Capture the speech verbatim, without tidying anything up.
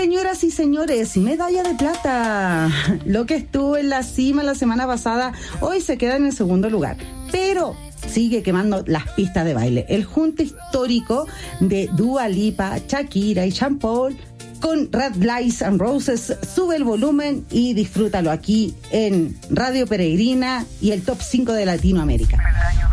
Señoras y señores, medalla de plata. Lo que estuvo en la cima la semana pasada, hoy se queda en el segundo lugar. Pero sigue quemando las pistas de baile. El junte histórico de Dua Lipa, Shakira y Sean Paul con Red Lights and Roses. Sube el volumen y disfrútalo aquí en Radio Peregrina y el Top cinco de Latinoamérica.